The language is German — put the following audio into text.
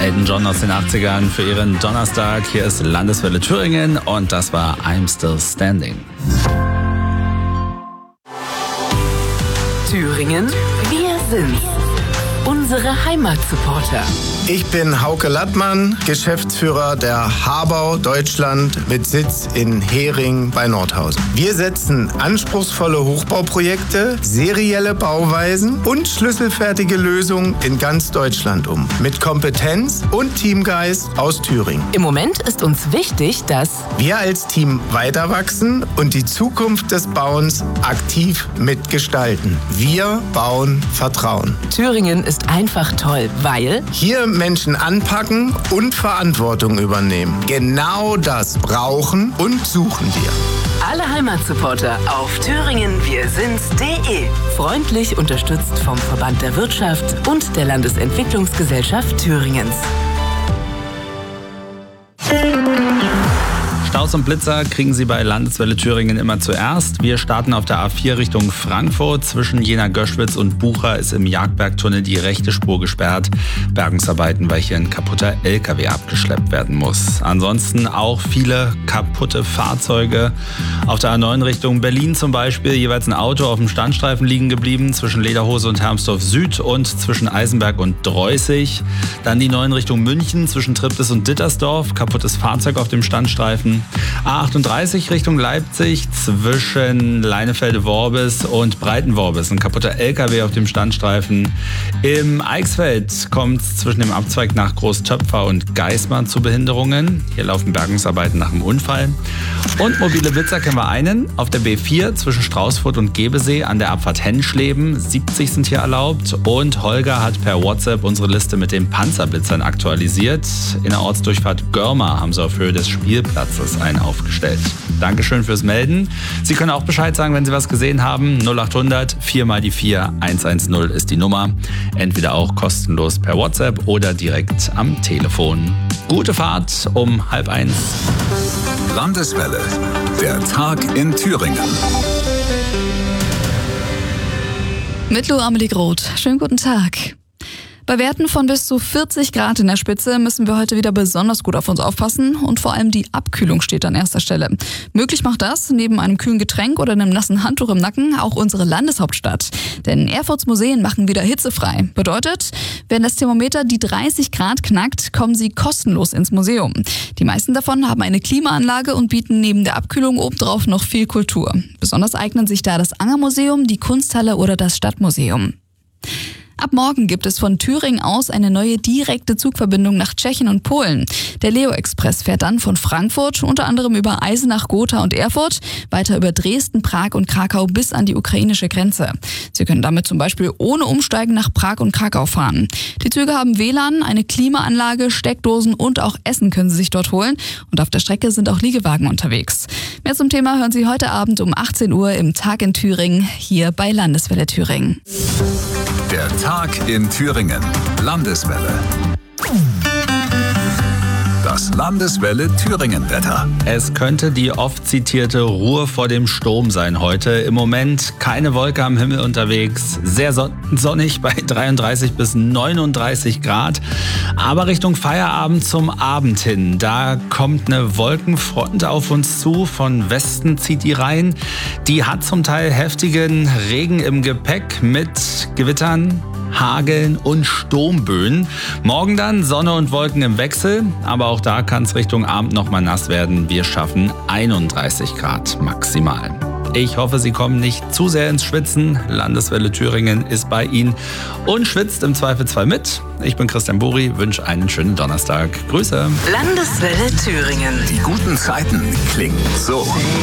Elton John aus den 80ern für ihren Donnerstag. Hier ist Landeswelle Thüringen und das war I'm Still Standing. Thüringen, wir sind's. Unsere Heimatsupporter. Ich bin Hauke Lattmann, Geschäftsführer der Habau Deutschland mit Sitz in Hering bei Nordhausen. Wir setzen anspruchsvolle Hochbauprojekte, serielle Bauweisen und schlüsselfertige Lösungen in ganz Deutschland um. Mit Kompetenz und Teamgeist aus Thüringen. Im Moment ist uns wichtig, dass wir als Team weiter wachsen und die Zukunft des Bauens aktiv mitgestalten. Wir bauen Vertrauen. Thüringen ist einfach toll, weil hier Menschen anpacken und Verantwortung übernehmen. Genau das brauchen und suchen wir. Alle Heimatsupporter auf thüringenwirsind's.de. Freundlich unterstützt vom Verband der Wirtschaft und der Landesentwicklungsgesellschaft Thüringens. Staus und Blitzer kriegen Sie bei Landeswelle Thüringen immer zuerst. Wir starten auf der A4 Richtung Frankfurt. Zwischen Jena-Göschwitz und Bucha ist im Jagdbergtunnel die rechte Spur gesperrt. Bergungsarbeiten, weil hier ein kaputter LKW abgeschleppt werden muss. Ansonsten auch viele kaputte Fahrzeuge. Auf der A9 Richtung Berlin zum Beispiel jeweils ein Auto auf dem Standstreifen liegen geblieben. Zwischen Lederhose und Hermsdorf Süd und zwischen Eisenberg und Dreußig. Dann die 9 Richtung München zwischen Triptis und Dittersdorf. Kaputtes Fahrzeug auf dem Standstreifen. A38 Richtung Leipzig zwischen Leinefelde-Worbis und Breitenworbis. Ein kaputter LKW auf dem Standstreifen. Im Eichsfeld kommt es zwischen dem Abzweig nach Großtöpfer und Geismar zu Behinderungen. Hier laufen Bergungsarbeiten nach dem Unfall. Und mobile Blitzer kennen wir einen. Auf der B4 zwischen Straußfurt und Gebesee an der Abfahrt Henschleben. 70 sind hier erlaubt. Und Holger hat per WhatsApp unsere Liste mit den Panzerblitzern aktualisiert. In der Ortsdurchfahrt Görma haben sie auf Höhe des Spielplatzes einen aufgestellt. Dankeschön fürs Melden. Sie können auch Bescheid sagen, wenn Sie was gesehen haben. 0800 4 mal die 4 110 ist die Nummer. Entweder auch kostenlos per WhatsApp oder direkt am Telefon. Gute Fahrt um 12:30. Landeswelle, der Tag in Thüringen. Mit Lou Amelie Groth. Schönen guten Tag. Bei Werten von bis zu 40 Grad in der Spitze müssen wir heute wieder besonders gut auf uns aufpassen und vor allem die Abkühlung steht an erster Stelle. Möglich macht das, neben einem kühlen Getränk oder einem nassen Handtuch im Nacken, auch unsere Landeshauptstadt. Denn Erfurts Museen machen wieder hitzefrei. Bedeutet, wenn das Thermometer die 30 Grad knackt, kommen Sie kostenlos ins Museum. Die meisten davon haben eine Klimaanlage und bieten neben der Abkühlung obendrauf noch viel Kultur. Besonders eignen sich da das Angermuseum, die Kunsthalle oder das Stadtmuseum. Ab morgen gibt es von Thüringen aus eine neue direkte Zugverbindung nach Tschechien und Polen. Der Leo-Express fährt dann von Frankfurt unter anderem über Eisenach, Gotha und Erfurt, weiter über Dresden, Prag und Krakau bis an die ukrainische Grenze. Sie können damit zum Beispiel ohne Umsteigen nach Prag und Krakau fahren. Die Züge haben WLAN, eine Klimaanlage, Steckdosen und auch Essen können Sie sich dort holen. Und auf der Strecke sind auch Liegewagen unterwegs. Mehr zum Thema hören Sie heute Abend um 18 Uhr im Tag in Thüringen, hier bei Landeswelle Thüringen. Der Tag in Thüringen. Landeswelle. Das Landeswelle Thüringen-Wetter. Es könnte die oft zitierte Ruhe vor dem Sturm sein heute. Im Moment keine Wolke am Himmel unterwegs. Sehr sonnig bei 33 bis 39 Grad. Aber Richtung Feierabend zum Abend hin. Da kommt eine Wolkenfront auf uns zu. Von Westen zieht die rein. Die hat zum Teil heftigen Regen im Gepäck mit Gewittern, Hageln und Sturmböen. Morgen dann Sonne und Wolken im Wechsel, aber auch da kann es Richtung Abend nochmal nass werden. Wir schaffen 31 Grad maximal. Ich hoffe, Sie kommen nicht zu sehr ins Schwitzen. Landeswelle Thüringen ist bei Ihnen und schwitzt im Zweifelsfall mit. Ich bin Christian Buri, wünsche einen schönen Donnerstag. Grüße. Landeswelle Thüringen. Die guten Zeiten klingen so.